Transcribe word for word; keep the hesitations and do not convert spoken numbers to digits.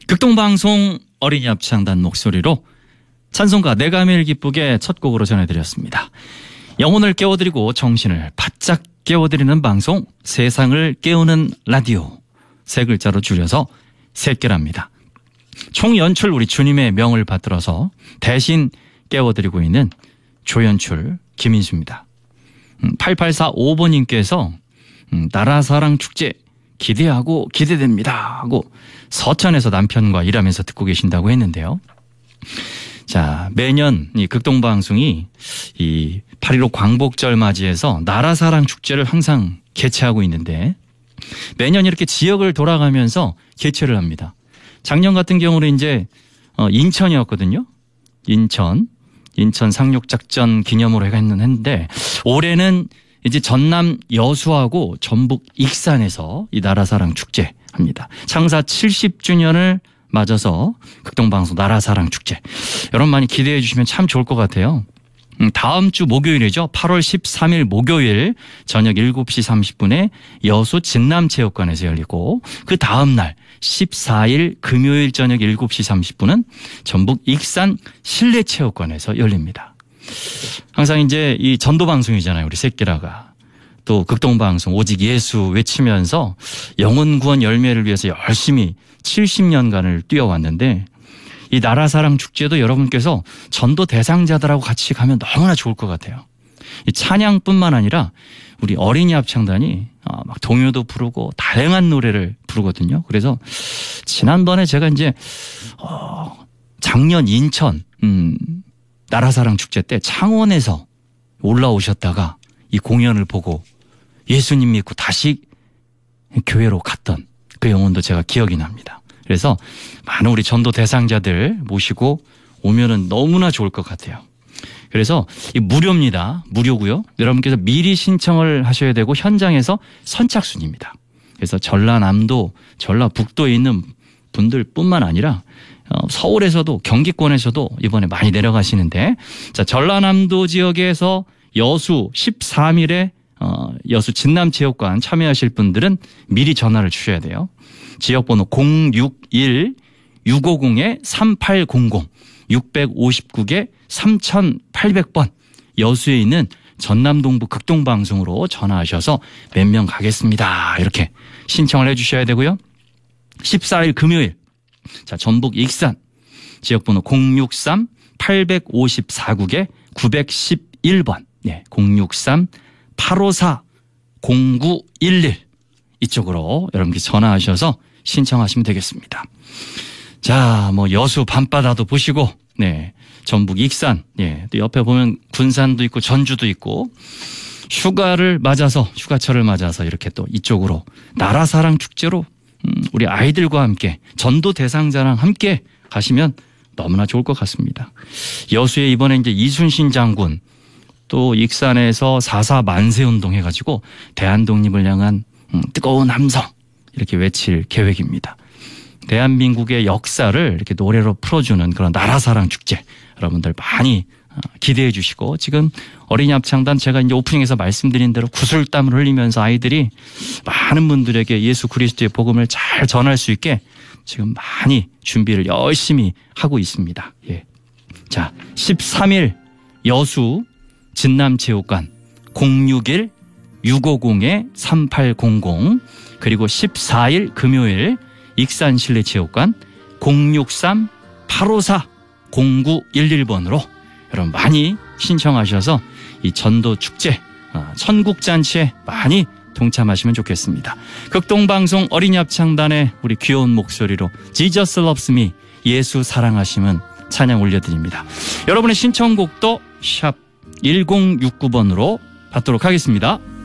극동방송 어린이 합창단 목소리로 찬송가 내가 매일 기쁘게 첫 곡으로 전해드렸습니다. 영혼을 깨워드리고 정신을 바짝 깨워드리는 방송, 세상을 깨우는 라디오. 세 글자로 줄여서 새끼랍니다. 총연출 우리 주님의 명을 받들어서 대신 깨워드리고 있는 조연출 김인수입니다. 팔팔사오 번님께서 나라사랑 축제 기대하고 기대됩니다 하고 서천에서 남편과 일하면서 듣고 계신다고 했는데요. 자, 매년 이 극동방송이 이 팔일오 광복절 맞이해서 나라사랑 축제를 항상 개최하고 있는데 매년 이렇게 지역을 돌아가면서 개최를 합니다. 작년 같은 경우는 이제 인천이었거든요. 인천, 인천 상륙작전 기념으로 했는데 올해는 이제 전남 여수하고 전북 익산에서 이 나라사랑 축제 합니다. 창사 칠십 주년을 맞아서 극동방송 나라사랑 축제. 여러분 많이 기대해 주시면 참 좋을 것 같아요. 다음 주 목요일이죠. 팔월 십삼일 목요일 저녁 일곱 시 삼십 분에 여수 진남체육관에서 열리고 그 다음 날 십사일 금요일 저녁 일곱 시 삼십 분은 전북 익산 실내체육관에서 열립니다. 항상 이제 이 전도방송이잖아요. 우리 새끼라가. 또 극동방송 오직 예수 외치면서 영혼 구원 열매를 위해서 열심히 칠십 년간을 뛰어왔는데 이 나라사랑 축제도 여러분께서 전도 대상자들하고 같이 가면 너무나 좋을 것 같아요. 이 찬양뿐만 아니라 우리 어린이 합창단이 막 동요도 부르고 다양한 노래를 부르거든요. 그래서 지난번에 제가 이제 어 작년 인천 음 나라사랑 축제 때 창원에서 올라오셨다가 이 공연을 보고 예수님 믿고 다시 교회로 갔던 그 영혼도 제가 기억이 납니다. 그래서 많은 우리 전도 대상자들 모시고 오면은 너무나 좋을 것 같아요. 그래서 이 무료입니다. 무료고요. 여러분께서 미리 신청을 하셔야 되고 현장에서 선착순입니다. 그래서 전라남도, 전라북도에 있는 분들뿐만 아니라 서울에서도 경기권에서도 이번에 많이 내려가시는데 자 전라남도 지역에서 여수 십삼일에 어, 여수 진남체육관 참여하실 분들은 미리 전화를 주셔야 돼요. 지역번호 공육일 육오공 삼팔공공 육오구 삼팔백 번 여수에 있는 전남동부 극동방송으로 전화하셔서 몇 명 가겠습니다. 이렇게 신청을 해 주셔야 되고요. 십사일 금요일 자 전북 익산 지역번호 공육삼 팔오사구 구백십일 번 네, 공육삼 팔오사 공구일일 이쪽으로 여러분께 전화하셔서 신청하시면 되겠습니다. 자, 뭐 여수 밤바다도 보시고, 네, 전북 익산, 예, 또 옆에 보면 군산도 있고 전주도 있고 휴가를 맞아서 휴가철을 맞아서 이렇게 또 이쪽으로 나라사랑 축제로 음, 우리 아이들과 함께 전도 대상자랑 함께 가시면 너무나 좋을 것 같습니다. 여수에 이번에 이제 이순신 장군 또 익산에서 사사 만세운동 해가지고 대한독립을 향한 뜨거운 함성 이렇게 외칠 계획입니다. 대한민국의 역사를 이렇게 노래로 풀어주는 그런 나라사랑 축제 여러분들 많이 기대해 주시고 지금 어린이 합창단 제가 이제 오프닝에서 말씀드린 대로 구슬땀을 흘리면서 아이들이 많은 분들에게 예수 그리스도의 복음을 잘 전할 수 있게 지금 많이 준비를 열심히 하고 있습니다. 예. 자, 십삼일 여수 진남체육관 공육일 육오공 삼팔공공 그리고 십사일 금요일 익산 실내체육관 공육삼 팔오사 공구일일 번으로 여러분 많이 신청하셔서 이 전도 축제 천국잔치에 많이 동참하시면 좋겠습니다. 극동방송 어린이 합창단의 우리 귀여운 목소리로 Jesus loves me 예수 사랑하심은 찬양 올려드립니다. 여러분의 신청곡도 샵 일공육구 번으로 받도록 하겠습니다.